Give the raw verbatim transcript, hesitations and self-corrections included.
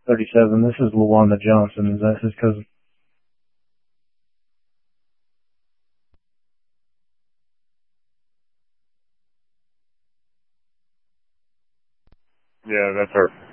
thirty-seven. This is LaWanda Johnson. Is that his cousin? Yeah, that's her.